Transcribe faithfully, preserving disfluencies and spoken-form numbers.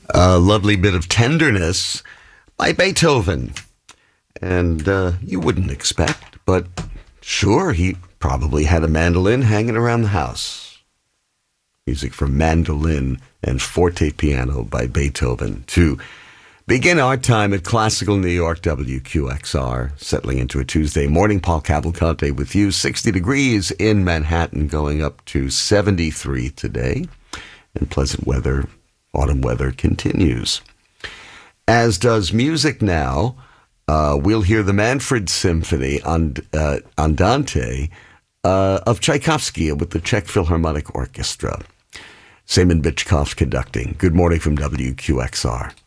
A lovely bit of tenderness by Beethoven. And uh, you wouldn't expect, but sure, he probably had a mandolin hanging around the house. Music for mandolin and forte piano by Beethoven to begin our time at Classical New York, W Q X R, settling into a Tuesday morning. Paul Cavalcante with you. sixty degrees in Manhattan, going up to seventy-three today. And pleasant weather, autumn weather continues. As does music now. Uh, we'll hear the Manfred Symphony on uh, Andante uh, of Tchaikovsky with the Czech Philharmonic Orchestra. Semen Bichkov conducting. Good morning from W Q X R.